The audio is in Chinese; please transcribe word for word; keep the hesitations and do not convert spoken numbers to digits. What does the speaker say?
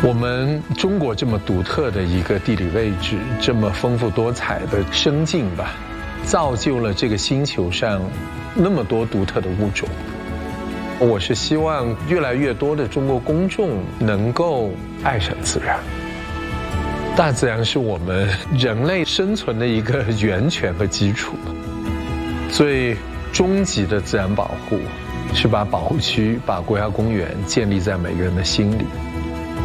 我们中国这么独特的一个地理位置，这么丰富多彩的生境吧，造就了这个星球上那么多独特的物种。我是希望越来越多的中国公众能够爱上自然。大自然是我们人类生存的一个源泉和基础。最终极的自然保护是把保护区、把国家公园建立在每个人的心里。